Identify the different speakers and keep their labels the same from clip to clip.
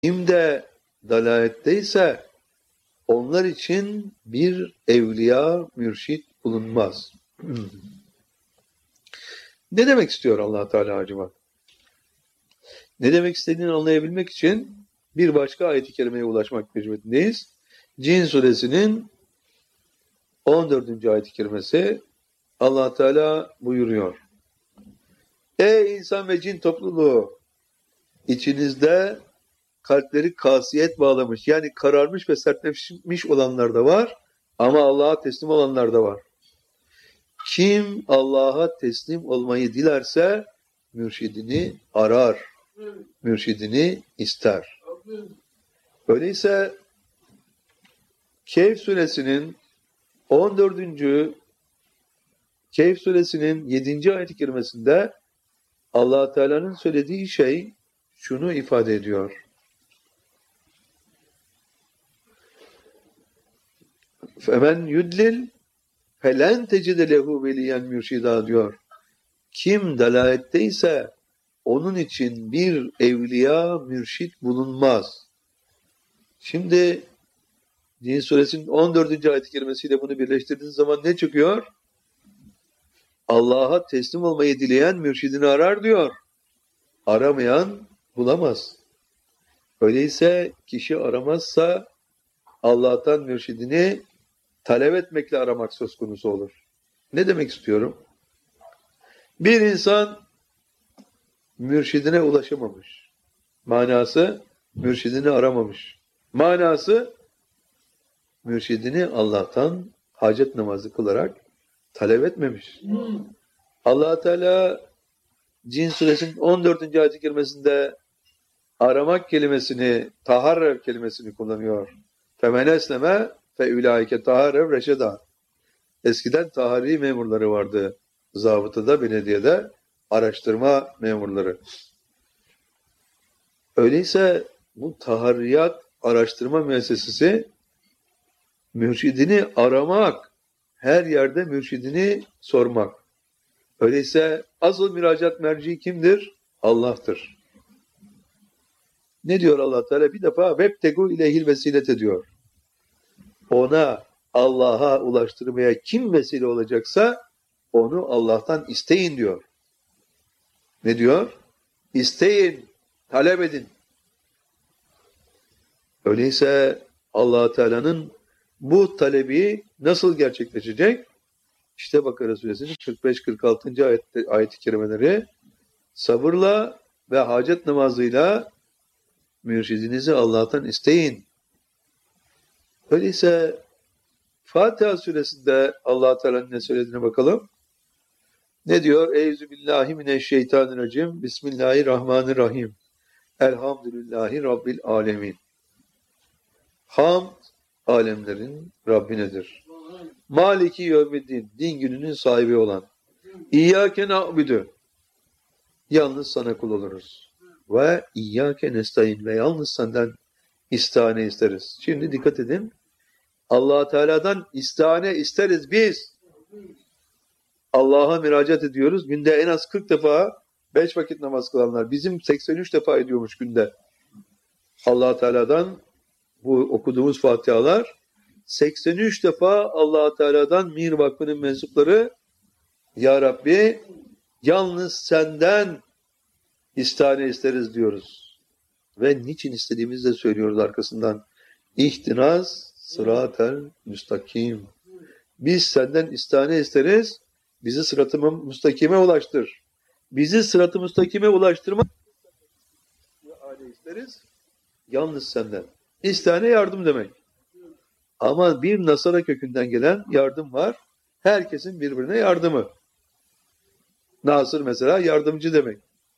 Speaker 1: Kim de dalaletteyse onlar için bir evliya, mürşit bulunmaz. Ne demek istiyor Allah Teala acaba? Ne demek istediğini anlayabilmek için bir başka ayet-i kerimeye ulaşmak mecburiyetindeyiz. Cin suresinin 14. ayet-i kerimesi Allah Teala buyuruyor. Ey insan ve cin topluluğu, içinizde kalpleri kasiyet bağlamış, yani kararmış ve sertleşmiş olanlar da var ama Allah'a teslim olanlar da var. Kim Allah'a teslim olmayı dilerse mürşidini arar, mürşidini ister. Öyleyse Kehf suresinin 14. Kehf suresinin 7. ayet-i kerimesinde Allah Teala'nın söylediği şey şunu ifade ediyor. Femen yudlil felen tecide lehu veliyen mürşida diyor. Kim dalaletteyse onun için bir evliya, mürşit bulunmaz. Şimdi Cin suresinin 14. ayet-i kerimesiyle bunu birleştirdiğiniz zaman ne çıkıyor? Allah'a teslim olmayı dileyen mürşidini arar diyor. Aramayan bulamaz. Öyleyse kişi aramazsa Allah'tan mürşidini talep etmekle aramak söz konusu olur. Ne demek istiyorum? Bir insan mürşidine ulaşamamış. Manası mürşidini aramamış. Manası mürşidini Allah'tan hacet namazı kılarak talep etmemiş. Allah Teala Cin suresinin 14. ayet-i kerimesinde aramak kelimesini, taharrev kelimesini kullanıyor. Femen esleme fe ulaike taharrev reşeda. Eskiden tahari memurları vardı. Zabıtada, belediyede araştırma memurları. Öyleyse bu taharriyat araştırma müessesesi mürşidini aramak, her yerde mürşidini sormak. Öyleyse asıl müracaat merci kimdir? Allah'tır. Ne diyor Allah Teala? Bir defa vebtegu ileyhil vesilete diyor. Ona, Allah'a ulaştırmaya kim vesile olacaksa onu Allah'tan isteyin diyor. Ne diyor? İsteyin, talep edin. Öyleyse Allah Teala'nın bu talebi nasıl gerçekleşecek? İşte Bakara suresinin 45-46. ayet-i kerimeleri sabırla ve hacet namazıyla mürşidinizi Allah'tan isteyin. Öyleyse Fatiha suresinde Allah Teala'nın ne söylediğine bakalım. Ne diyor? Euzubillahimineşşeytanirracim. Bismillahirrahmanirrahim. Elhamdülillahi Rabbil alemin. Hamd alemlerin Rabbinedir. Maliki yevmiddin, din gününün sahibi olan. İyyâke na'budu, yalnız sana kul oluruz. Ve iyyâke nestaîn, ve yalnız senden istihane isteriz. Şimdi dikkat edin. Allah Teala'dan istihane isteriz biz. Allah'a müracaat ediyoruz. Günde en az 40 defa 5 vakit namaz kılanlar. Bizim 83 defa ediyormuş günde. Allah Teala'dan bu okuduğumuz fatihalar 83 defa Allah Teala'dan Mir Vakfı'nın mensupları Ya Rabbi yalnız senden istihane isteriz diyoruz. Ve niçin istediğimizi de söylüyoruz arkasından. İhtinaz sıratel müstakim. Biz senden istihane isteriz. Bizi sırat-ı müstakime ulaştır. Bizi sırat-ı müstakime ulaştırmak isteriz. Yalnız senden. İstihane yardım demek. Ama bir Nasara kökünden gelen yardım var. Herkesin birbirine yardımı. Nasır mesela yardımcı demek.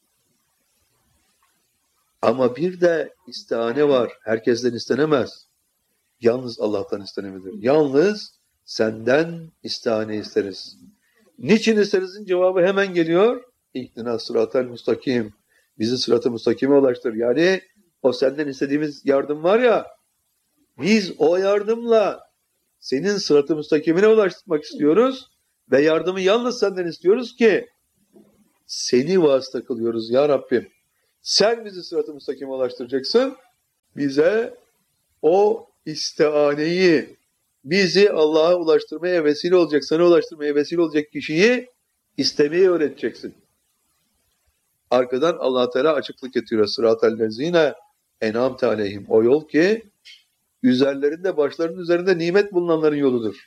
Speaker 1: Ama bir de istihane var. Herkesten istenemez. Yalnız Allah'tan istenebilir. Yalnız senden istihane isteriz. Niçin isterizin cevabı hemen geliyor. İhtina sıratel müstakim. Bizi sırat-ı müstakime ulaştır. Yani o senden istediğimiz yardım var ya, biz o yardımla senin sırat-ı müstakimine ulaştırmak istiyoruz ve yardımı yalnız senden istiyoruz ki seni vasıta kılıyoruz ya Rabbim. Sen bizi sırat-ı müstakime ulaştıracaksın. bize o istianeyi, bizi Allah'a ulaştırmaya vesile olacak, sana ulaştırmaya vesile olacak kişiyi istemeyi öğreteceksin. Arkadan Allah Teala açıklık getiriyor. Sıratel lezine en'amte aleyhim. O yol ki üzerlerinde, başlarının üzerinde nimet bulunanların yoludur.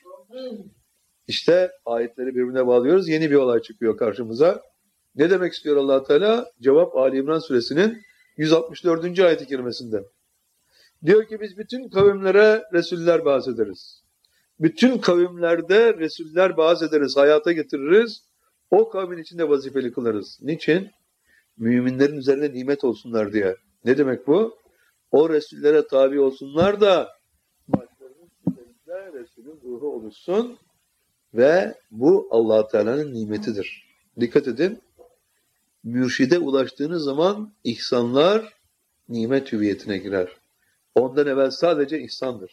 Speaker 1: İşte ayetleri birbirine bağlıyoruz. Yeni bir olay çıkıyor karşımıza. Ne demek istiyor Allah Teala? Cevap Ali İmran suresinin 164. ayet-i kerimesinde. Diyor ki biz bütün kavimlere Resuller bahsederiz. Bütün kavimlerde Resuller bahsederiz, hayata getiririz. O kavmin içinde vazifeli kılarız. Niçin? Müminlerin üzerine nimet olsunlar diye. Ne demek bu? O Resullere tabi olsunlar da başlarının üzerinde Resulün ruhu oluşsun ve bu Allah Teala'nın nimetidir. Dikkat edin. Mürşide ulaştığınız zaman ihsanlar nimet hüviyetine girer. Ondan evvel sadece ihsandır.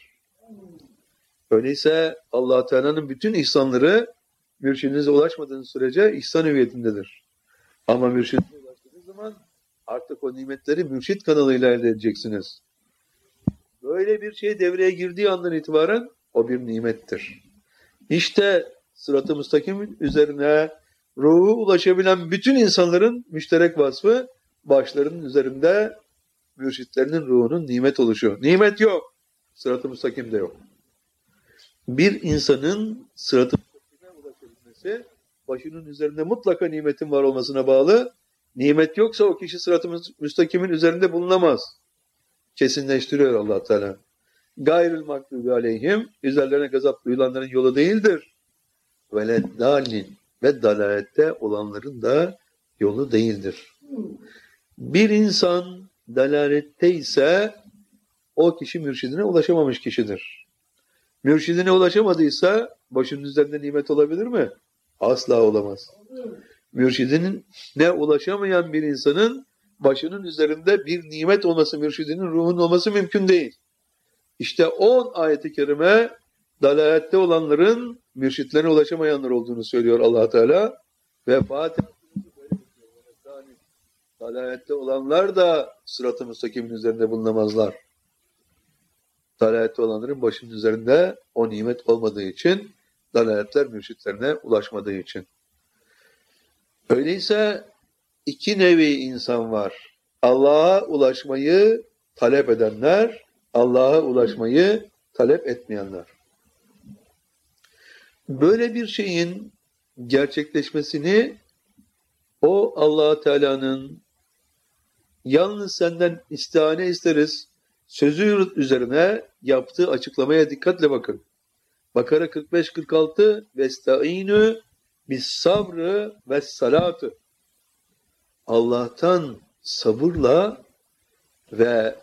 Speaker 1: Öyleyse Allah Teala'nın bütün ihsanları mürşidinize ulaşmadığınız sürece ihsan hüviyetindedir. Ama mürşidinize ulaştığınız zaman artık o nimetleri mürşid kanalıyla elde edeceksiniz. Böyle bir şey devreye girdiği andan itibaren o bir nimettir. İşte sırat-ı müstakimin üzerine ruhu ulaşabilen bütün insanların müşterek vasfı başlarının üzerinde mürşitlerinin ruhunun nimet oluşu. Nimet yok. Sırat-ı müstakimde yok. Bir insanın sırat-ı müstakime ulaşabilmesi başının üzerinde mutlaka nimetin var olmasına bağlı. Nimet yoksa o kişi sırat-ı müstakimin üzerinde bulunamaz. Kesinleştiriyor Allah Teala. Gayrül mağdubi aleyhim, üzerlerine gazap duyulanların yolu değildir. Veleddallin, ve dalalette olanların da yolu değildir. Bir insan dalalette ise o kişi mürşidine ulaşamamış kişidir. Mürşidine ulaşamadıysa başının üzerinde nimet olabilir mi? Asla olamaz. Mürşidinin ne ulaşamayan bir insanın başının üzerinde bir nimet olması, mürşidinin ruhunun olması mümkün değil. İşte 10 ayet-i kerime dalalette olanların mürşitlerine ulaşamayanlar olduğunu söylüyor Allah Teala ve Fatiha dalalette olanlar da sırat-ı müstakimin üzerinde bulunamazlar. Dalalette olanların başının üzerinde o nimet olmadığı için, dalaletler mürşitlerine ulaşmadığı için. Öyleyse iki nevi insan var. Allah'a ulaşmayı talep edenler, Allah'a ulaşmayı talep etmeyenler. Böyle bir şeyin gerçekleşmesini o Allah Teala'nın yalnız senden istihane isteriz sözü üzerine yaptığı açıklamaya dikkatle bakın. Bakara 45-46 Vestaînü bis sabrı ve salatı. Allah'tan sabırla ve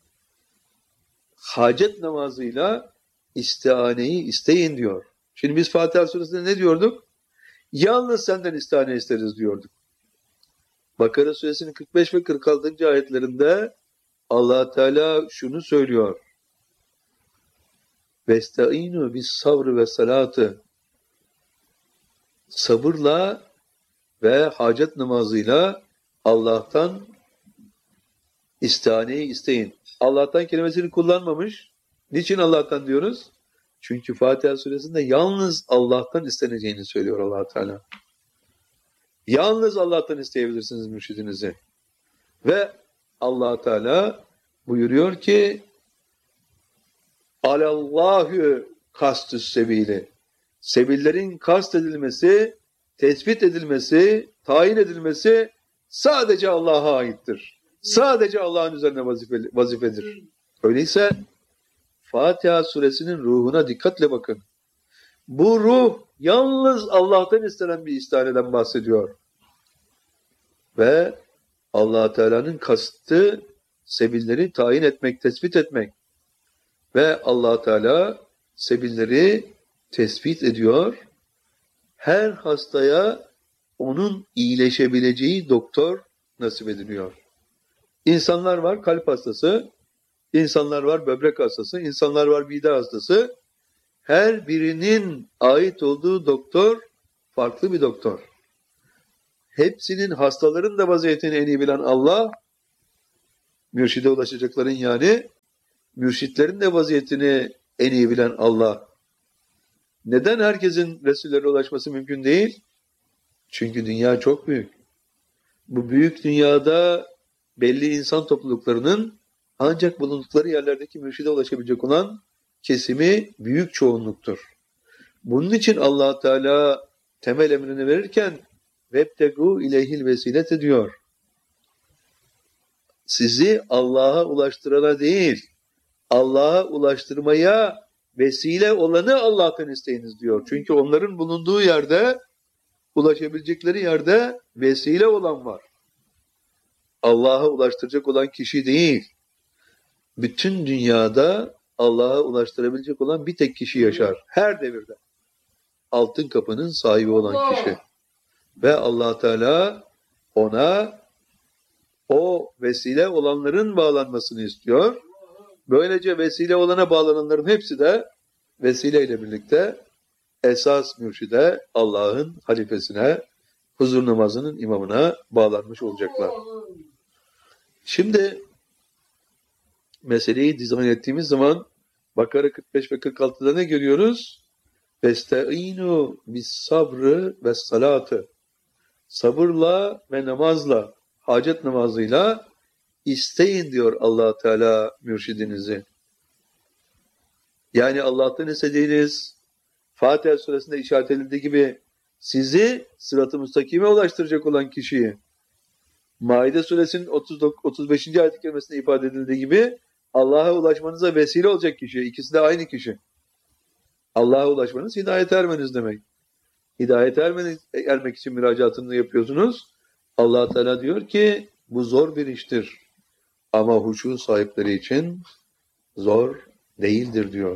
Speaker 1: hacet namazıyla istihaneyi isteyin diyor. Şimdi biz Fatiha suresinde ne diyorduk? Yalnız senden istihane isteriz diyorduk. Bakara suresinin 45 ve 46. ayetlerinde Allah Teala şunu söylüyor. Vestaînü bis sabrı ve salatı. Sabırla ve hacet namazıyla Allah'tan istihaneyi isteyin. Allah'tan kelimesini kullanmamış. Niçin Allah'tan diyoruz? Çünkü Fatiha suresinde yalnız Allah'tan isteneceğini söylüyor Allah Teala. Yalnız Allah'tan isteyebilirsiniz mürşidinizi. Ve Allah Teala buyuruyor ki Alallahü kastüs sebili. Sebillerin kast edilmesi, tespit edilmesi, tayin edilmesi sadece Allah'a aittir. Sadece Allah'ın üzerine vazifedir. Öyleyse Fatiha suresinin ruhuna dikkatle bakın. Bu ruh yalnız Allah'tan istenen bir istihaneden bahsediyor. Ve Allah Teala'nın kastı sebilleri tayin etmek, tespit etmek. Ve Allah Teala sebilleri tespit ediyor. Her hastaya onun iyileşebileceği doktor nasip ediliyor. İnsanlar var kalp hastası, insanlar var böbrek hastası, insanlar var mide hastası. Her birinin ait olduğu doktor farklı bir doktor. Hepsinin hastaların da vaziyetini en iyi bilen Allah, mürşide ulaşacakların yani Mürşitlerin de vaziyetini en iyi bilen Allah. Neden herkesin Resullere ulaşması mümkün değil? Çünkü dünya çok büyük. Bu büyük dünyada belli insan topluluklarının ancak bulundukları yerlerdeki mürşide ulaşabilecek olan kesimi büyük çoğunluktur. Bunun için Allah Teala temel emrini verirken vebtegu ileyhil vesilete diyor. Sizi Allah'a ulaştırana değil, Allah'a ulaştırmaya vesile olanı Allah'tan isteyiniz diyor. Çünkü onların bulunduğu yerde, ulaşabilecekleri yerde vesile olan var. Allah'a ulaştıracak olan kişi değil. Bütün dünyada Allah'a ulaştırabilecek olan bir tek kişi yaşar. Her devirde. Altın kapının sahibi olan kişi. Ve Allah Teala ona o vesile olanların bağlanmasını istiyor. Böylece vesile olana bağlananların hepsi de vesileyle birlikte esas mürşide, Allah'ın halifesine, huzur namazının imamına bağlanmış olacaklar. Şimdi meseleyi dizayn ettiğimiz zaman Bakara 45 ve 46'da ne görüyoruz? Veste'inu bis sabrı ve salatı. Sabırla ve namazla, hacet namazıyla isteyin diyor Allah Teala mürşidinizi. Yani Allah'tan istediğiniz, Fatiha suresinde işaret edildiği gibi sizi sırat-ı müstakime ulaştıracak olan kişiyi, Maide suresinin 35. ayet-i kerimesinde ifade edildiği gibi Allah'a ulaşmanıza vesile olacak kişi. İkisi de aynı kişi. Allah'a ulaşmanız hidayete ermeniz demek. Hidayete ermek için müracaatını yapıyorsunuz. Allah Teala diyor ki bu zor bir iştir. Ama huşu sahipleri için zor değildir diyor.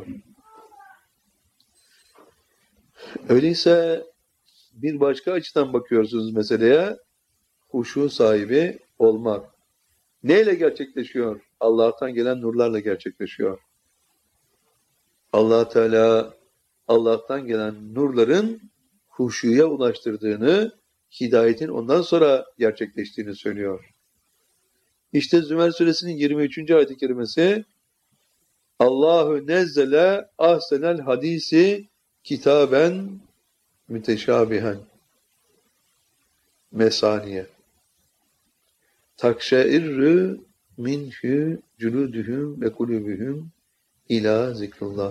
Speaker 1: Öyleyse bir başka açıdan bakıyorsunuz meseleye. Huşu sahibi olmak. Neyle gerçekleşiyor? Allah'tan gelen nurlarla gerçekleşiyor. Allah Teala Allah'tan gelen nurların huşuya ulaştırdığını, hidayetin ondan sonra gerçekleştiğini söylüyor. İşte Zümer suresinin 23. ayet-i kerimesi Allahu nezzele ahsenel hadisi kitaben müteşabihen mesaniye takşeirrü minhü cülüdühüm ve kulübühüm ila zikrullah.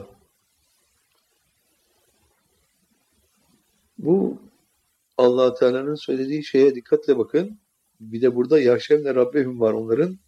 Speaker 1: Bu Allah Teala'nın söylediği şeye dikkatle bakın. Bir de burada Yahşevne Rabbehum var onların.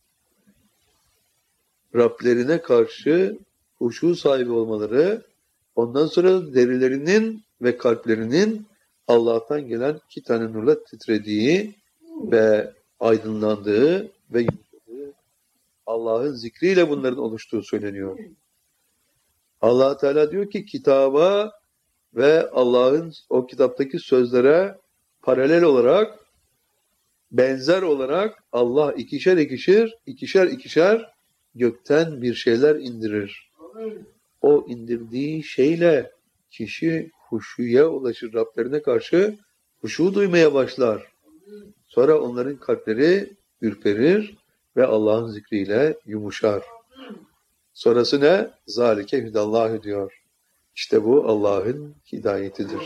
Speaker 1: Rablerine karşı huşu sahibi olmaları, ondan sonra derilerinin ve kalplerinin Allah'tan gelen iki tane nurla titrediği ve aydınlandığı ve yumuşadığı, Allah'ın zikriyle bunların oluştuğu söyleniyor. Allah Teala diyor ki kitaba ve Allah'ın o kitaptaki sözlere paralel olarak, benzer olarak Allah ikişer ikişer gökten bir şeyler indirir. O indirdiği şeyle kişi huşuya ulaşır. Rablerine karşı huşu duymaya başlar. Sonra onların kalpleri ürperir ve Allah'ın zikriyle yumuşar. Sonrası ne? Zalike hüdallâhu diyor. İşte bu Allah'ın hidayetidir.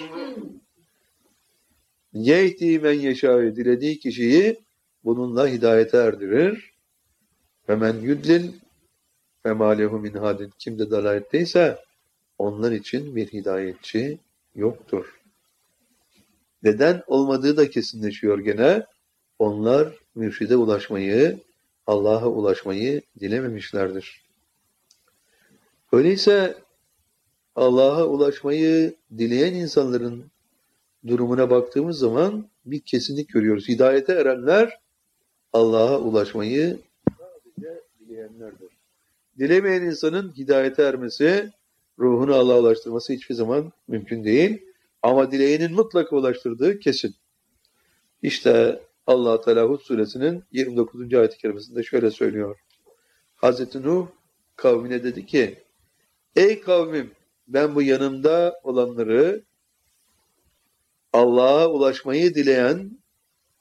Speaker 1: Yehdi men yeşâ'yı dilediği kişiyi bununla hidayete erdirir. Ve men yudlil ve mâ lehu min hadin. Kim de dalaletteyse onlar için bir hidayetçi yoktur. Neden olmadığı da kesinleşiyor gene. Onlar mürşide ulaşmayı, Allah'a ulaşmayı dilememişlerdir. Öyleyse Allah'a ulaşmayı dileyen insanların durumuna baktığımız zaman bir kesinlik görüyoruz. Hidayete erenler Allah'a ulaşmayı sadece dileyenlerdir. Dilemeyen insanın hidayete ermesi, ruhunu Allah'a ulaştırması hiçbir zaman mümkün değil. Ama dileyenin mutlaka ulaştırdığı kesin. İşte Allah Teala Hud suresinin 29. ayet-i kerimesinde şöyle söylüyor. Hazreti Nuh kavmine dedi ki, ey kavmim, ben bu yanımda olanları Allah'a ulaşmayı dileyen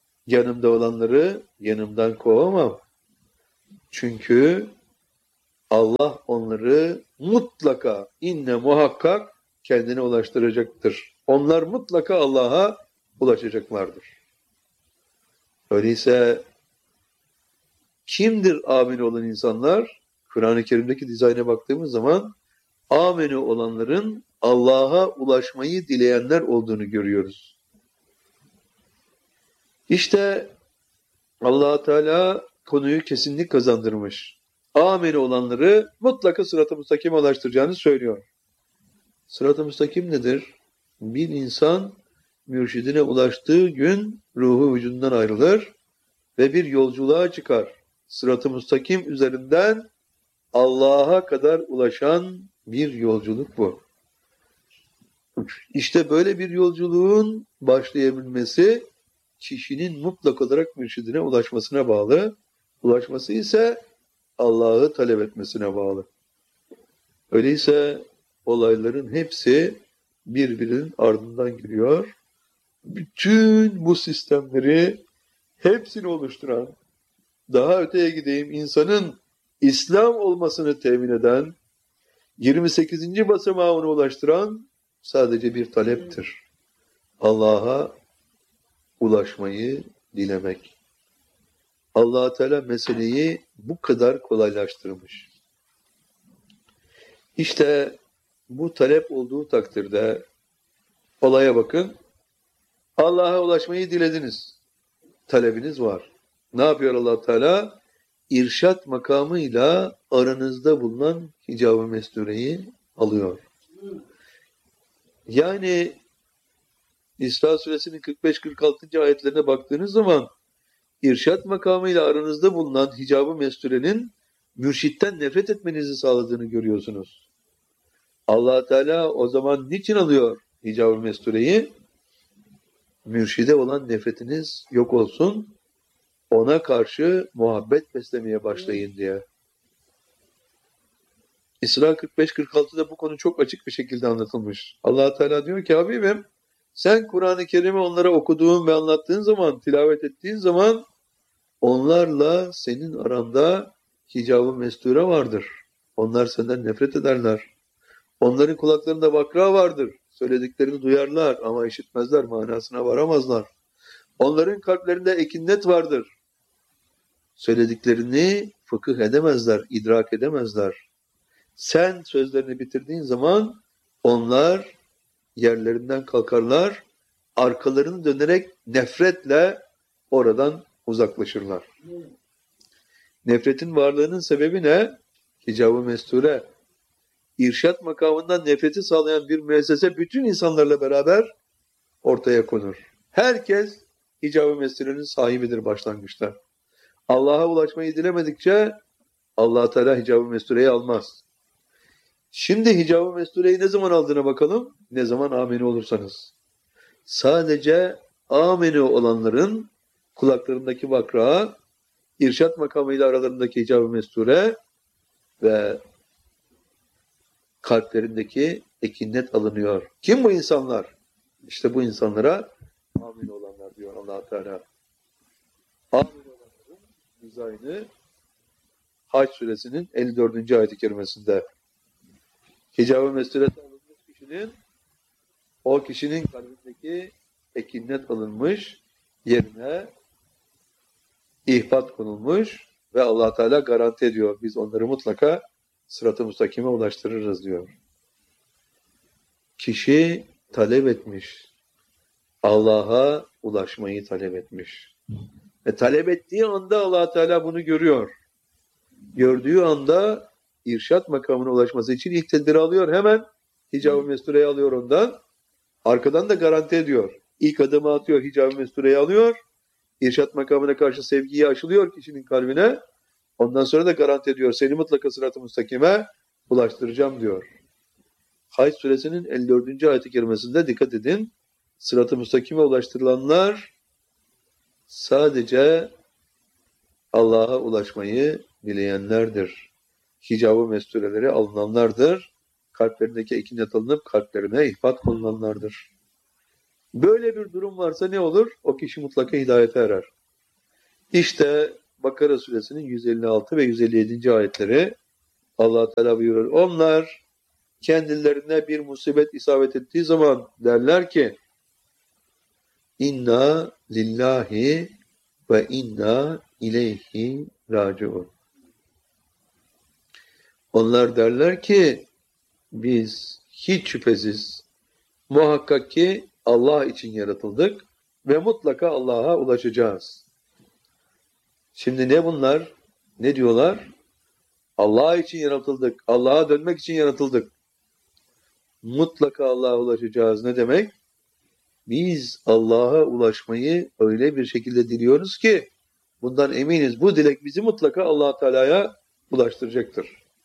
Speaker 1: yanımda olanları yanımdan kovamam. Çünkü Allah onları mutlaka, muhakkak kendine ulaştıracaktır. Onlar mutlaka Allah'a ulaşacaklardır. Öyleyse kimdir amine olan insanlar? Kur'an-ı Kerim'deki dizayna baktığımız zaman amine olanların Allah'a ulaşmayı dileyenler olduğunu görüyoruz. İşte Allah Teala konuyu kesinlik kazandırmış. Amine olanları mutlaka sırat-ı müstakime ulaştıracağını söylüyor. Sırat-ı müstakim nedir? Bir insan mürşidine ulaştığı gün ruhu vücudundan ayrılır ve bir yolculuğa çıkar. Sırat-ı müstakim üzerinden Allah'a kadar ulaşan bir yolculuk bu. İşte böyle bir yolculuğun başlayabilmesi kişinin mutlak olarak mürşidine ulaşmasına bağlı. Ulaşması ise Allah'ı talep etmesine bağlı. Öyleyse olayların hepsi birbirinin ardından giriyor. Bütün bu sistemleri hepsini oluşturan, daha öteye gideyim, insanın İslam olmasını temin eden, 28. basamağına ulaştıran sadece bir taleptir. Allah'a ulaşmayı dilemek. Allah Teala meseleyi bu kadar kolaylaştırmış. İşte bu talep olduğu takdirde olaya bakın. Allah'a ulaşmayı dilediniz. Talebiniz var. Ne yapıyor Allah Teala? İrşat makamıyla aranızda bulunan hicab-ı mestureyi alıyor. Yani İsra suresinin 45-46. ayetlerine baktığınız zaman irşat makamıyla aranızda bulunan hicab-ı mesturenin mürşitten nefret etmenizi sağladığını görüyorsunuz. Allah Teala o zaman niçin alıyor hicab-ı mestureyi? Mürşide olan nefretiniz yok olsun, ona karşı muhabbet beslemeye başlayın diye. İsra 45-46'da bu konu çok açık bir şekilde anlatılmış. Allah Teala diyor ki Habibim, sen Kur'an-ı Kerim'i onlara okuduğun ve anlattığın zaman, tilavet ettiğin zaman onlarla senin aranda hicab-ı mesture vardır. Onlar senden nefret ederler. Onların kulaklarında vakra vardır. Söylediklerini duyarlar ama işitmezler, manasına varamazlar. Onların kalplerinde ekinnet vardır. Söylediklerini fıkıh edemezler, idrak edemezler. Sen sözlerini bitirdiğin zaman onlar yerlerinden kalkarlar, arkalarını dönerek nefretle oradan uzaklaşırlar. Nefretin varlığının sebebi ne? Hicab-ı mesture. İrşat makamından nefreti sağlayan bir müessese bütün insanlarla beraber ortaya konur. Herkes hicab-ı mesturenin sahibidir başlangıçta. Allah'a ulaşmayı dilemedikçe Allah Teala hicab-ı mestureyi almaz. Şimdi hicab-ı mestureyi ne zaman aldığına bakalım. Ne zaman amine olursanız. Sadece amine olanların kulaklarındaki vakra, irşat makamıyla aralarındaki hicab-ı mesture ve kalplerindeki ekinnet alınıyor. Kim bu insanlar? İşte bu insanlara amine olanlar diyor Allah Teala. Amine olanların dizaynı Hac suresinin 54. ayet-i kerimesinde. Hicab-ı mesturesi alınmış kişinin, o kişinin kalbindeki ekinnet alınmış, yerine ihbat konulmuş ve Allah Teala garanti ediyor. Biz onları mutlaka sırat-ı müstakime ulaştırırız diyor. Kişi talep etmiş. Allah'a ulaşmayı talep etmiş. Ve talep ettiği anda Allah Teala bunu görüyor. Gördüğü anda irşat makamına ulaşması için ilk tedbiri alıyor. Hemen hicab-ı mestureyi alıyor ondan. Arkadan da garanti ediyor. İlk adımı atıyor, hicab-ı mestureyi alıyor. İrşat makamına karşı sevgiyi aşılıyor kişinin kalbine. Ondan sonra da garanti ediyor. Seni mutlaka sırat-ı müstakime ulaştıracağım diyor. Hac suresinin 54. ayet-i kerimesinde dikkat edin. Sırat-ı müstakime ulaştırılanlar sadece Allah'a ulaşmayı dileyenlerdir. Hicab-ı mestureleri alınanlardır. Kalplerindeki ekinnet alınıp kalplerine ihbat konulanlardır. Böyle bir durum varsa ne olur? O kişi mutlaka hidayete erer. İşte Bakara suresinin 156 ve 157. ayetleri Allah Teala buyuruyor. Onlar kendilerine bir musibet isabet ettiği zaman derler ki İnna lillahi ve inna ileyhi raciun. Onlar derler ki biz hiç şüphesiz muhakkak ki Allah için yaratıldık ve mutlaka Allah'a ulaşacağız. Şimdi ne bunlar? Ne diyorlar? Allah için yaratıldık. Allah'a dönmek için yaratıldık. Mutlaka Allah'a ulaşacağız. Ne demek? Biz Allah'a ulaşmayı öyle bir şekilde diliyoruz ki bundan eminiz. Bu dilek bizi mutlaka Allah Teala'ya ulaştıracaktır.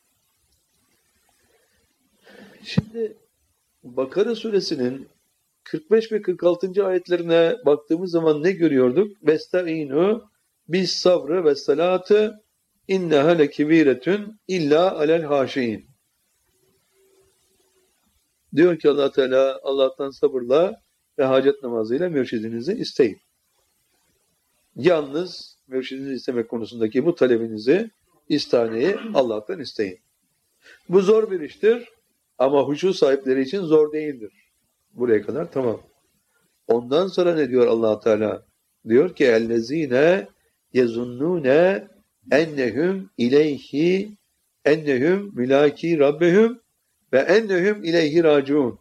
Speaker 1: Şimdi Bakara suresinin 45 ve 46. ayetlerine baktığımız zaman ne görüyorduk? Vesta'inu bis sabrı ve salatı inneha lekebiretun illa alel haşiin. Diyor ki Allah Teala Allah'tan sabırla ve hacet namazıyla mürşidinizi isteyin. Yalnız mürşidinizi istemek konusundaki bu talebinizi, istaneyi Allah'tan isteyin. Bu zor bir iştir ama huşu sahipleri için zor değildir. Buraya kadar tamam. Ondan sonra ne diyor Allah Teala? Diyor ki ellezine yezunnune ennehum ileyhi ennehum mülaki rabbehum ve ennehum ileyhi raciun.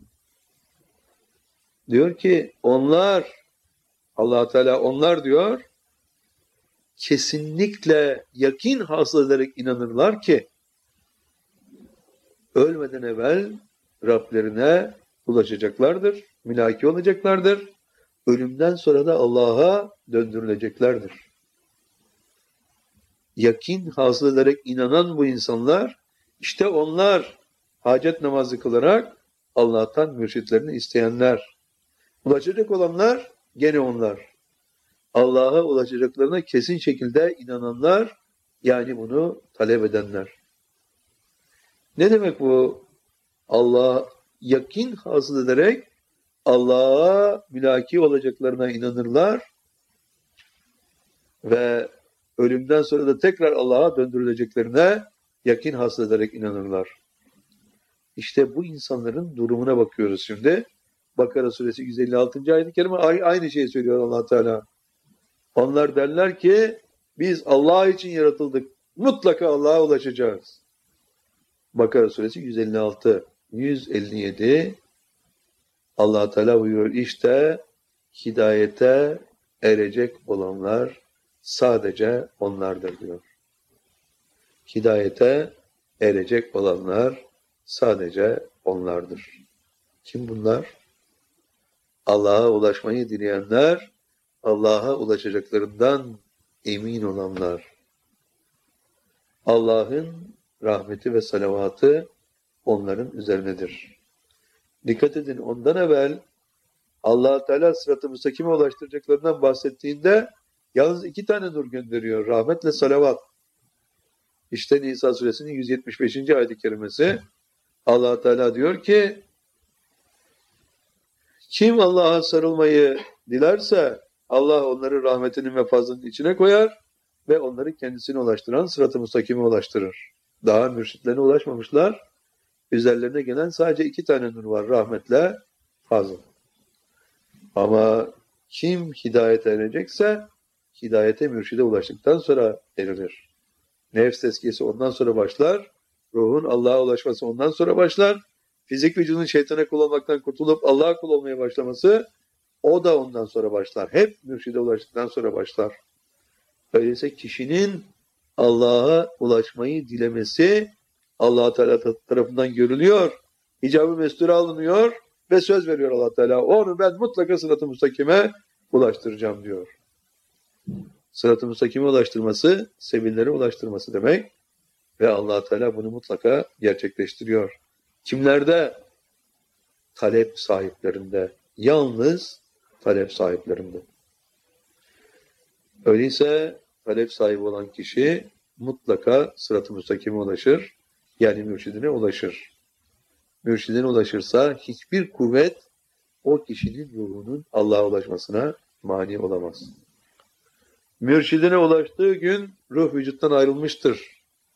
Speaker 1: Diyor ki onlar Allah Teala onlar diyor kesinlikle yakin hasıl ederek inanırlar ki ölmeden evvel Rablerine ulaşacaklardır, mülaki olacaklardır. Ölümden sonra da Allah'a döndürüleceklerdir. Yakin hasıl ederek inanan bu insanlar, işte onlar hacet namazı kılarak Allah'tan mürşitlerini isteyenler. Ulaşacak olanlar gene onlar. Allah'a ulaşacaklarına kesin şekilde inananlar, yani bunu talep edenler. Ne demek bu? Allah yakin hasıl ederek Allah'a mülaki olacaklarına inanırlar ve ölümden sonra da tekrar Allah'a döndürüleceklerine yakin hasıl ederek inanırlar. İşte bu insanların durumuna bakıyoruz şimdi. Bakara suresi 156. ayet-i kerime aynı şeyi söylüyor Allah Teala. Onlar derler ki biz Allah için yaratıldık. Mutlaka Allah'a ulaşacağız. Bakara suresi 156, 157 Allah Teala buyuruyor işte hidayete erecek olanlar sadece onlardır diyor. Hidayete erecek olanlar sadece onlardır. Kim bunlar? Allah'a ulaşmayı dileyenler, Allah'a ulaşacaklarından emin olanlar. Allah'ın rahmeti ve salavatı onların üzerinedir. Dikkat edin, ondan evvel Allah Teala sırat-ı müstakime ulaştıracaklarından bahsettiğinde yalnız 2 tane nur gönderiyor. Rahmetle salavat. İşte Nisa suresinin 175. ayet-i kerimesi Allah Teala diyor ki kim Allah'a sarılmayı dilerse Allah onları rahmetinin ve fazlının içine koyar ve onları kendisine ulaştıran sırat-ı müstakime ulaştırır. Daha mürşitlerine ulaşmamışlar. Üzerlerine gelen sadece 2 tane nur var. Rahmetle fazıl. Ama kim hidayete erecekse hidayete mürşide ulaştıktan sonra erilir. Nefs tezkiyesi ondan sonra başlar. Ruhun Allah'a ulaşması ondan sonra başlar. Fizik vücudun şeytana kul olmaktan kurtulup Allah'a kul olmaya başlaması o da ondan sonra başlar. Hep mürşide ulaştıktan sonra başlar. Öyleyse kişinin Allah'a ulaşmayı dilemesi Allah Teala tarafından görülüyor. İcabı mesture alınıyor ve söz veriyor Allah Teala. Onu ben mutlaka sırat-ı müstakime ulaştıracağım diyor. Sırat-ı müstakime ulaştırması, sevinlere ulaştırması demek. Ve Allah Teala bunu mutlaka gerçekleştiriyor. Kimlerde? Talep sahiplerinde. Yalnız talep sahiplerinde. Öyleyse talep sahibi olan kişi mutlaka sırat-ı müstakime ulaşır. Yani mürşidine ulaşır. Mürşidine ulaşırsa hiçbir kuvvet o kişinin ruhunun Allah'a ulaşmasına mani olamaz. Mürşidine ulaştığı gün ruh vücuttan ayrılmıştır.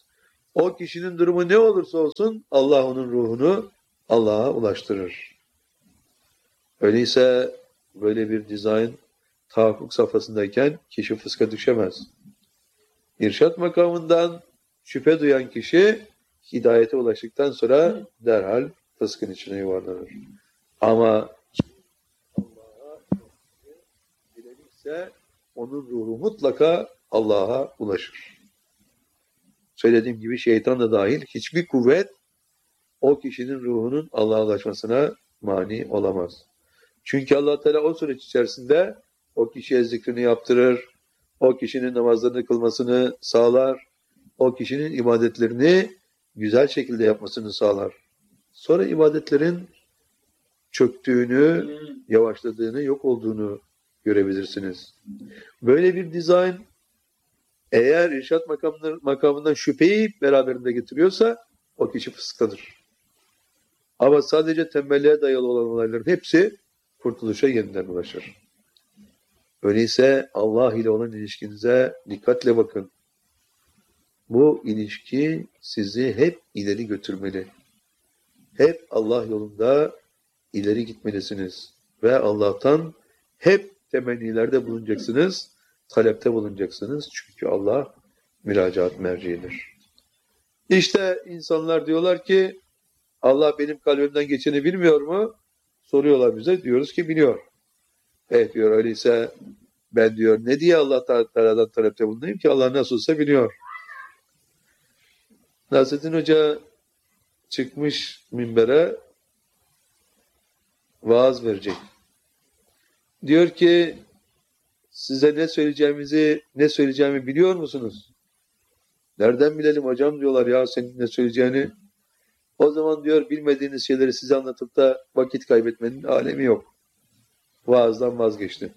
Speaker 1: O kişinin durumu ne olursa olsun Allah onun ruhunu Allah'a ulaştırır. Öyleyse böyle bir dizayn tahakkuk safhasındayken kişi fıska düşemez. İrşad makamından şüphe duyan kişi hidayete ulaştıktan sonra derhal fıskın içine yuvarlanır. Ama Allah'a dilenirse onun ruhu mutlaka Allah'a ulaşır. Söylediğim gibi şeytan da dahil hiçbir kuvvet o kişinin ruhunun Allah'a ulaşmasına mani olamaz. Çünkü Allah Teala o süreç içerisinde o kişiye zikrini yaptırır, o kişinin namazlarını kılmasını sağlar, o kişinin ibadetlerini güzel şekilde yapmasını sağlar. Sonra ibadetlerin çöktüğünü, yavaşladığını, yok olduğunu görebilirsiniz. Böyle bir dizayn eğer irşad makamından şüpheyi beraberinde getiriyorsa o kişi fıskadır. Ama sadece tembelliğe dayalı olan olayların hepsi kurtuluşa yeniden ulaşır. Öyleyse Allah ile olan ilişkinize dikkatle bakın. Bu ilişki sizi hep ileri götürmeli. Hep Allah yolunda ileri gitmelisiniz. Ve Allah'tan hep temennilerde bulunacaksınız, talepte bulunacaksınız. Çünkü Allah müracaat merciidir. İşte insanlar diyorlar ki Allah benim kalbimden geçeni bilmiyor mu? Soruyorlar bize. Diyoruz ki biliyor. Evet diyor, öyleyse ben diyor ne diye Allah Teala'dan talepte bulunayım ki Allah nasıl olsa biliyor. Nasrettin Hoca çıkmış minbere vaaz verecek. Diyor ki size ne söyleyeceğimi biliyor musunuz? Nereden bilelim hocam diyorlar ya senin ne söyleyeceğini. O zaman diyor bilmediğiniz şeyleri size anlatıp da vakit kaybetmenin alemi yok. Vaazdan vazgeçti.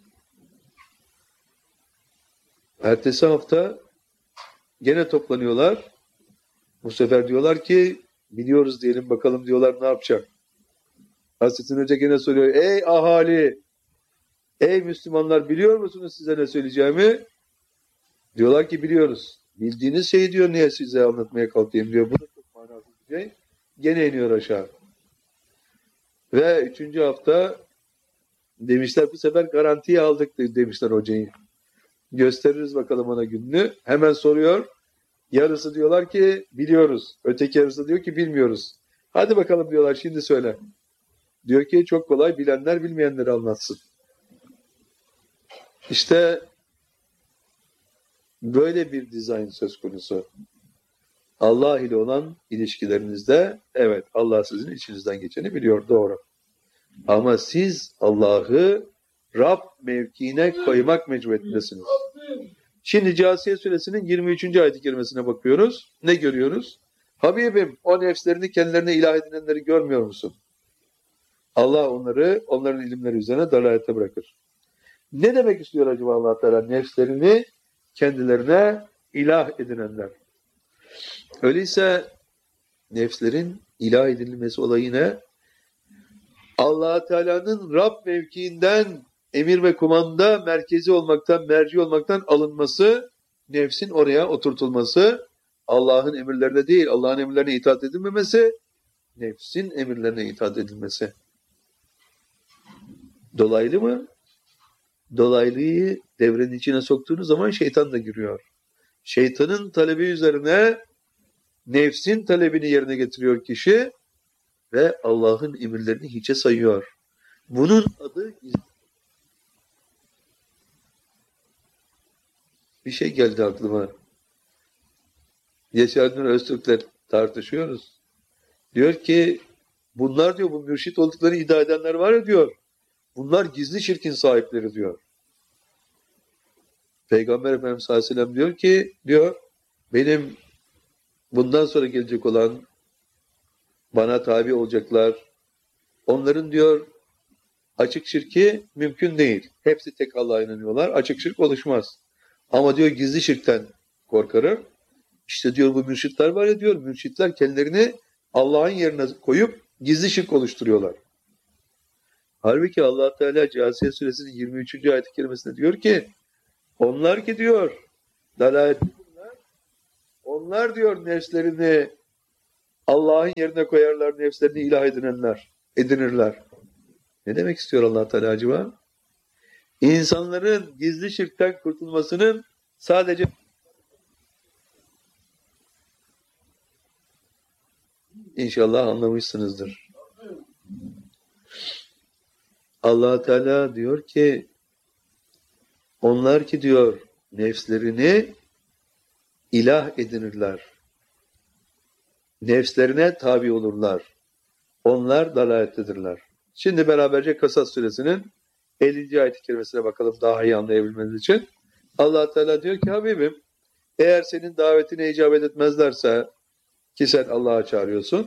Speaker 1: Ertesi hafta gene toplanıyorlar. Bu sefer diyorlar ki biliyoruz diyelim bakalım diyorlar ne yapacak. Nasrettin Hoca gene soruyor. Ey ahali, ey Müslümanlar biliyor musunuz size ne söyleyeceğimi? Diyorlar ki biliyoruz. Bildiğiniz şeyi diyor niye size anlatmaya kalkayım diyor. Bu da çok manasız bir şey. Gene iniyor aşağı. Ve 3. hafta demişler bu sefer garantiye aldık demişler hocayı. Gösteririz bakalım ona gününü. Hemen soruyor. Yarısı diyorlar ki biliyoruz. Öteki yarısı diyor ki bilmiyoruz. Hadi bakalım diyorlar şimdi söyle. Diyor ki çok kolay bilenler bilmeyenleri anlatsın. İşte böyle bir dizayn söz konusu. Allah ile olan ilişkilerinizde evet Allah sizin içinizden geçeni biliyor doğru. Ama siz Allah'ı Rab mevkiine koymak mecburiyetindesiniz. Şimdi Câsiye Suresinin 23. ayet-i kerimesine bakıyoruz. Ne görüyoruz? Habibim o nefslerini kendilerine ilah edinenleri görmüyor musun? Allah onları onların ilimleri üzerine dalalete bırakır. Ne demek istiyor acaba Allah Teala? Nefslerini kendilerine ilah edinenler. Öyleyse nefslerin ilah edinilmesi olayı ne? Allah Teala'nın Rab mevkiinden emir ve kumanda merkezi olmaktan, merci olmaktan alınması, nefsin oraya oturtulması, Allah'ın emirlerine değil, Allah'ın emirlerine itaat edilmemesi, nefsin emirlerine itaat edilmesi. Dolaylı mı? Dolaylıyı devrenin içine soktuğunuz zaman şeytan da giriyor. Şeytanın talebi üzerine nefsin talebini yerine getiriyor kişi ve Allah'ın emirlerini hiçe sayıyor. Bunun adı bir şey geldi aklıma. Yaşar Nur Öztürk'le tartışıyoruz. Diyor ki bunlar diyor bu mürşit olduklarını iddia edenler var ya diyor. Bunlar gizli şirkin sahipleri diyor. Peygamber Efendimiz sallallahu aleyhi ve sellem diyor ki diyor benim bundan sonra gelecek olan bana tabi olacaklar. Onların diyor açık şirki mümkün değil. Hepsi tek Allah'a inanıyorlar. Açık şirk oluşmaz. Ama diyor gizli şirkten korkarım. İşte diyor bu mürşitler var ya diyor. Mürşitler kendilerini Allah'ın yerine koyup gizli şirk oluşturuyorlar. Halbuki Allah Teala Câsiye Suresinin 23. ayet-i kerimesinde diyor ki onlar ki diyor dalaletli bunlar Onlar diyor nefslerini Allah'ın yerine koyarlar, nefslerini ilah edinirler. Ne demek istiyor Allah Teala acaba? İnsanların gizli şirkten kurtulmasının sadece İnşallah anlamışsınızdır. Allah Teala diyor ki onlar ki diyor nefslerini ilah edinirler. Nefslerine tabi olurlar. Onlar dalalettedirler. Şimdi beraberce Kasas suresinin 50. ayet-i kerimesine bakalım daha iyi anlayabilmeniz için. Allah Teala diyor ki Habibim eğer senin davetine icabet etmezlerse ki sen Allah'a çağırıyorsun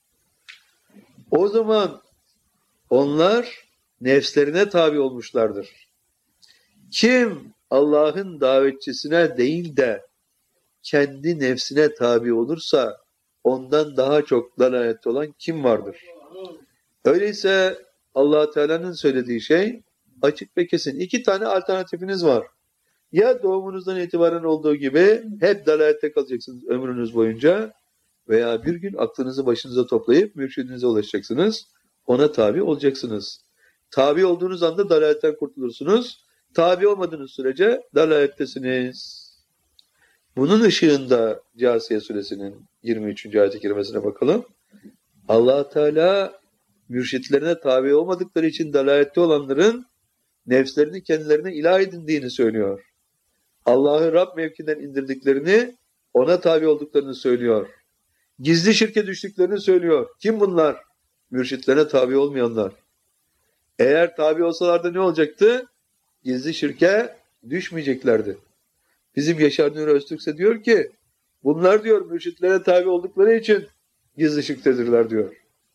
Speaker 1: o zaman onlar nefslerine tabi olmuşlardır. Kim Allah'ın davetçisine değil de kendi nefsine tabi olursa ondan daha çok dalalette olan kim vardır? Öyleyse Allah Teala'nın söylediği şey açık ve kesin. 2 tane alternatifiniz var. Ya doğumunuzdan itibaren olduğu gibi hep dalalette kalacaksınız ömrünüz boyunca veya bir gün aklınızı başınıza toplayıp mürşidinize ulaşacaksınız. Ona tabi olacaksınız. Tabi olduğunuz anda dalaletten kurtulursunuz. Tabi olmadığınız sürece dalalettesiniz. Bunun ışığında Câsiye suresinin 23. ayet-i kerimesine bakalım. Allah Teala mürşitlerine tabi olmadıkları için dalalette olanların nefslerini kendilerine ilah edindiğini söylüyor. Allah'ı Rab mevkinden indirdiklerini, ona tabi olduklarını söylüyor. Gizli şirke düştüklerini söylüyor. Kim bunlar? Mürşitlerine tabi olmayanlar. Eğer tabi olsalardı ne olacaktı? Gizli şirke düşmeyeceklerdi. Bizim Yaşar Nuri Öztürkse diyor ki, bunlar diyor mürşitlere tabi oldukları için gizli şirktedirler diyor.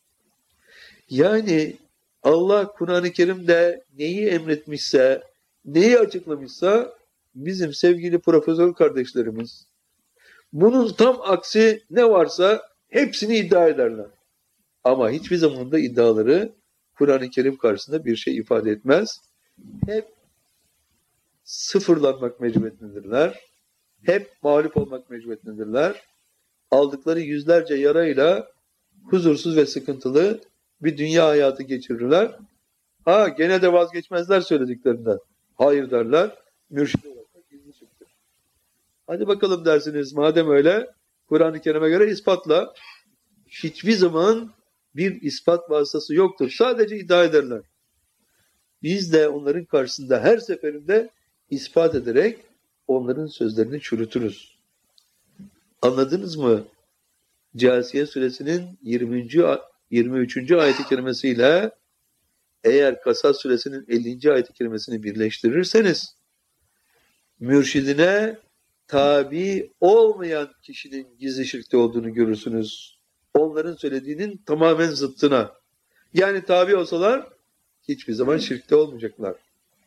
Speaker 1: Yani Allah Kur'an-ı Kerim'de neyi emretmişse, neyi açıklamışsa bizim sevgili profesör kardeşlerimiz bunun tam aksi ne varsa hepsini iddia ederler. Ama hiçbir zaman da iddiaları Kur'an-ı Kerim karşısında bir şey ifade etmez. Hep sıfırlanmak mecburiyetindedirler. Hep mağlup olmak mecburiyetindedirler. Aldıkları yüzlerce yarayla huzursuz ve sıkıntılı bir dünya hayatı geçirirler. Gene de vazgeçmezler söylediklerinden. Hayır derler. Mürşid olarak gizli çıktır. Hadi bakalım dersiniz. Madem öyle Kur'an-ı Kerim'e göre ispatla. Hiçbir zaman bir ispat vasıtası yoktur. Sadece iddia ederler. Biz de onların karşısında her seferinde ispat ederek onların sözlerini çürütürüz. Anladınız mı? Câsiye suresinin 23. ayet-i kerimesiyle eğer Kasas suresinin 50. ayet-i kerimesini birleştirirseniz mürşidine tabi olmayan kişinin gizli şirkte olduğunu görürsünüz. Onların söylediğinin tamamen zıttına. Yani tabi olsalar hiçbir zaman şirkte olmayacaklar.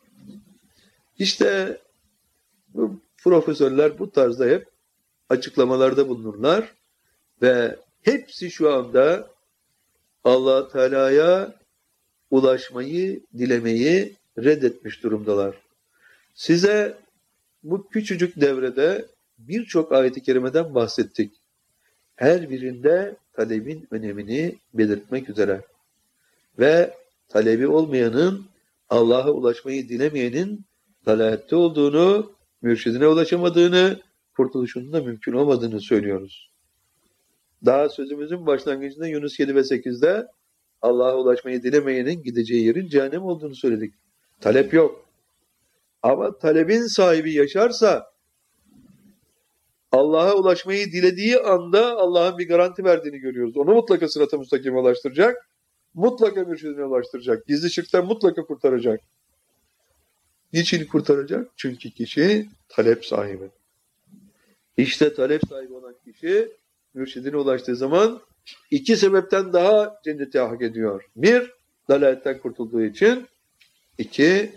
Speaker 1: İşte bu profesörler bu tarzda hep açıklamalarda bulunurlar ve hepsi şu anda Allah Teala'ya ulaşmayı, dilemeyi reddetmiş durumdalar. Size bu küçücük devrede birçok ayet-i kerimeden bahsettik. Her birinde talebin önemini belirtmek üzere ve talebi olmayanın, Allah'a ulaşmayı dilemeyenin dalalette olduğunu, mürşidine ulaşamadığını, kurtuluşunun da mümkün olmadığını söylüyoruz. Daha sözümüzün başlangıcında Yunus 7 ve 8'de Allah'a ulaşmayı dilemeyenin gideceği yerin cehennem olduğunu söyledik. Talep yok. Ama talebin sahibi yaşarsa Allah'a ulaşmayı dilediği anda Allah'ın bir garanti verdiğini görüyoruz. Onu mutlaka sırat-ı müstakime ulaştıracak. Mutlaka mürşidine ulaştıracak. Gizli şirkten mutlaka kurtaracak. Niçin kurtaracak? Çünkü kişi talep sahibi. İşte talep sahibi olan kişi mürşidine ulaştığı zaman 2 sebepten daha cenneti hak ediyor. 1, dalaletten kurtulduğu için. 2,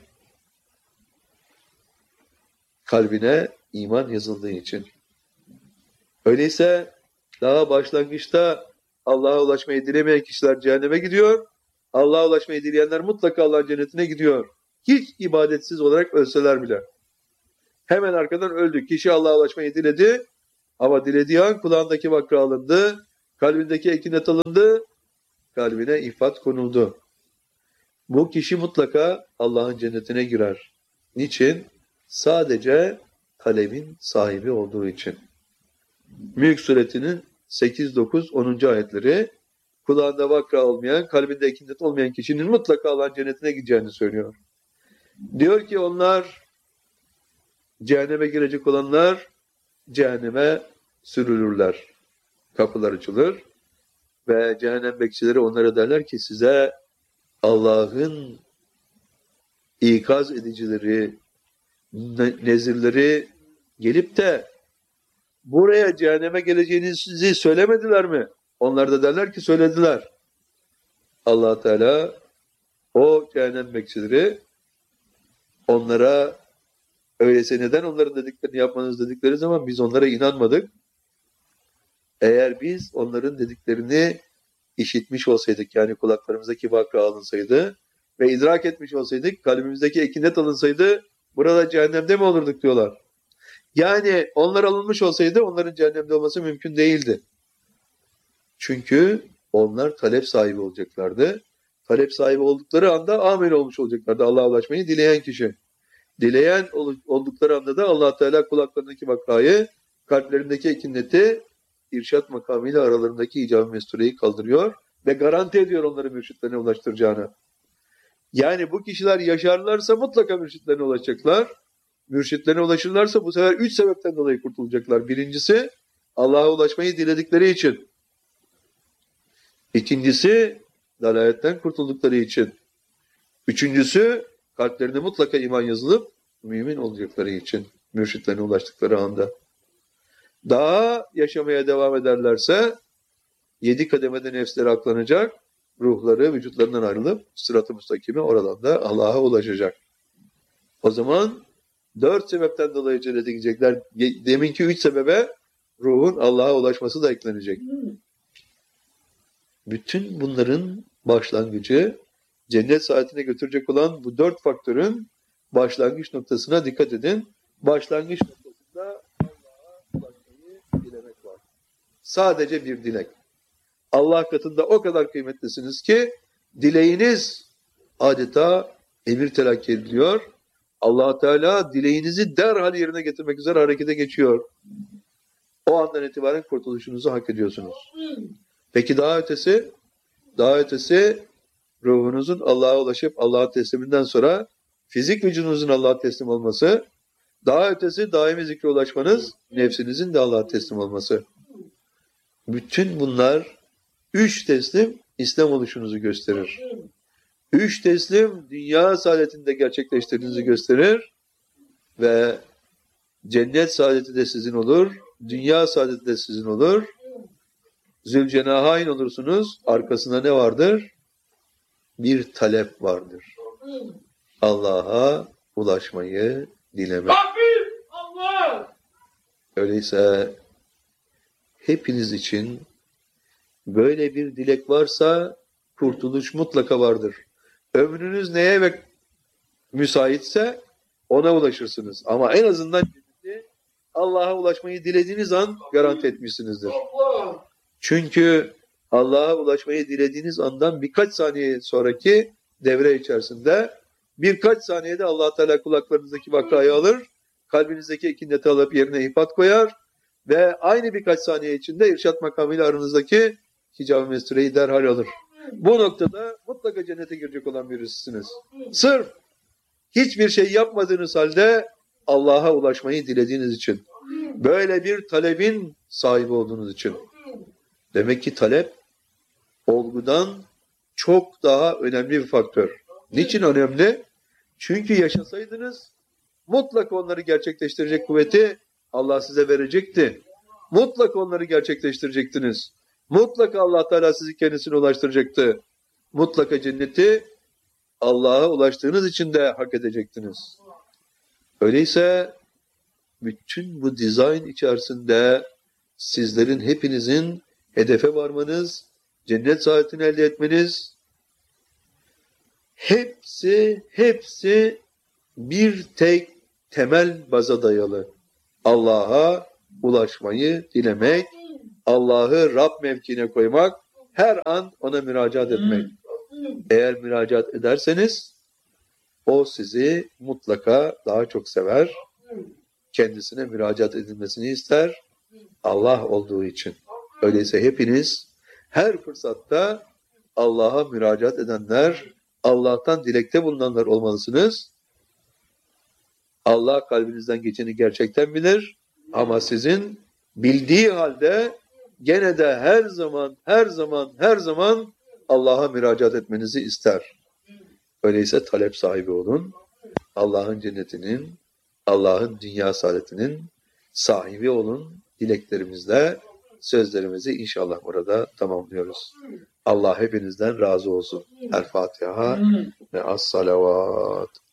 Speaker 1: kalbine iman yazıldığı için. Öyleyse daha başlangıçta Allah'a ulaşmayı dilemeyen kişiler cehenneme gidiyor. Allah'a ulaşmayı dileyenler mutlaka Allah'ın cennetine gidiyor. Hiç ibadetsiz olarak ölseler bile. Hemen arkadan öldü. Kişi Allah'a ulaşmayı diledi Ama dilediği an kulağındaki vakra alındı, kalbindeki ekinet alındı, kalbine ifat konuldu. Bu kişi mutlaka Allah'ın cennetine girer. Niçin? Sadece talebin sahibi olduğu için. Mülk suretinin 8, 9, 10. ayetleri kulağında vakra olmayan, kalbinde ekinet olmayan kişinin mutlaka Allah'ın cennetine gideceğini söylüyor. Diyor ki onlar, cehenneme girecek olanlar cehenneme sürülürler. Kapılar açılır ve cehennem bekçileri onlara derler ki size Allah'ın ikaz edicileri, nezirleri gelip de buraya cehenneme geleceğinizi söylemediler mi? Onlar da derler ki söylediler. Allah Teala o cehennem bekçileri onlara öyleyse neden onların dediklerini yapmanız dedikleri zaman biz onlara inanmadık. Eğer biz onların dediklerini işitmiş olsaydık, yani kulaklarımızdaki vakra alınsaydı ve idrak etmiş olsaydık, kalbimizdeki ekinet alınsaydı burada cehennemde mi olurduk diyorlar. Yani onlar alınmış olsaydı onların cehennemde olması mümkün değildi. Çünkü onlar talep sahibi olacaklardı. Talep sahibi oldukları anda amel olmuş olacaklardı Allah'a ulaşmayı dileyen kişi. Dileyen oldukları anda da Allah Teala kulaklarındaki vakrayı, kalplerindeki ekineti irşat makamıyla aralarındaki icab-ı mestureyi kaldırıyor ve garanti ediyor onları mürşitlerine ulaştıracağını. Yani bu kişiler yaşarlarsa mutlaka mürşitlerine ulaşacaklar. Mürşitlerine ulaşırlarsa bu sefer 3 sebepten dolayı kurtulacaklar. Birincisi Allah'a ulaşmayı diledikleri için. İkincisi dalaletten kurtuldukları için. Üçüncüsü kalplerine mutlaka iman yazılıp mümin olacakları için. Mürşitlerine ulaştıkları anda. Daha yaşamaya devam ederlerse 7 kademede nefsleri aklanacak, ruhları vücutlarından ayrılıp sırat-ı müstakime oradan da Allah'a ulaşacak. O zaman 4 sebepten dolayı cennete gidecekler. Deminki 3 sebebe ruhun Allah'a ulaşması da eklenecek. Bütün bunların başlangıcı cennet saadetine götürecek olan bu 4 faktörün başlangıç noktasına dikkat edin. Başlangıç noktasında Allah'a ulaşmayı dilemek var. Sadece bir dilek. Allah katında o kadar kıymetlisiniz ki dileğiniz adeta emir telakki ediliyor. Allah Teala dileğinizi derhal yerine getirmek üzere harekete geçiyor. O andan itibaren kurtuluşunuzu hak ediyorsunuz. Peki daha ötesi? Daha ötesi ruhunuzun Allah'a ulaşıp Allah'a tesliminden sonra fizik vücudunuzun Allah'a teslim olması, daha ötesi daimi zikre ulaşmanız, nefsinizin de Allah'a teslim olması. Bütün bunlar 3 teslim İslam oluşunuzu gösterir. 3 teslim dünya saadetinde gerçekleştirdiğinizi gösterir ve cennet saadeti de sizin olur, dünya saadeti de sizin olur. Zülcenahayn olursunuz, arkasında ne vardır? Bir talep vardır. Allah'a ulaşmayı dilemek. Öyleyse hepiniz için böyle bir dilek varsa kurtuluş mutlaka vardır. Ömrünüz neye müsaitse ona ulaşırsınız. Ama en azından Allah'a ulaşmayı dilediğiniz an garanti etmişsinizdir. Çünkü Allah'a ulaşmayı dilediğiniz andan birkaç saniye sonraki devre içerisinde birkaç saniyede Allah Teala kulaklarınızdaki vakrayı alır, kalbinizdeki ekineti alıp yerine ifat koyar ve aynı birkaç saniye içinde irşat makamıyla aranızdaki hicab-ı mestureyi derhal alır. Bu noktada mutlaka cennete girecek olan birisiniz. Sırf hiçbir şey yapmadığınız halde Allah'a ulaşmayı dilediğiniz için. Böyle bir talebin sahibi olduğunuz için. Demek ki talep olgudan çok daha önemli bir faktör. Niçin önemli? Çünkü yaşasaydınız mutlaka onları gerçekleştirecek kuvveti Allah size verecekti. Mutlaka onları gerçekleştirecektiniz. Mutlaka Allah Teala sizi kendisine ulaştıracaktı. Mutlaka cenneti Allah'a ulaştığınız için de hak edecektiniz. Öyleyse bütün bu dizayn içerisinde sizlerin hepinizin hedefe varmanız, cennet saadetini elde etmeniz, hepsi bir tek temel baza dayalı. Allah'a ulaşmayı dilemek, Allah'ı Rab mevkine koymak, her an ona müracaat etmek. Eğer müracaat ederseniz o sizi mutlaka daha çok sever, kendisine müracaat edilmesini ister, Allah olduğu için. Öyleyse hepiniz her fırsatta Allah'a müracaat edenler, Allah'tan dilekte bulunanlar olmalısınız. Allah kalbinizden geçeni gerçekten bilir ama sizin bildiği halde gene de her zaman Allah'a müracaat etmenizi ister. Öyleyse talep sahibi olun. Allah'ın cennetinin, Allah'ın dünya saadetinin sahibi olun. Dileklerimizle sözlerimizi inşallah burada tamamlıyoruz. Allah hepinizden razı olsun. El Fatiha ve as-salavat.